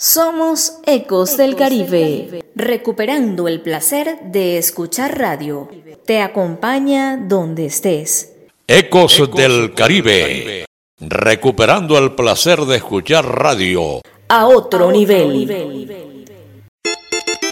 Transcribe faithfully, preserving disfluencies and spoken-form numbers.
Somos Ecos del Caribe, recuperando el placer de escuchar radio. Te acompaña donde estés. Ecos del Caribe, recuperando el placer de escuchar radio. A otro nivel.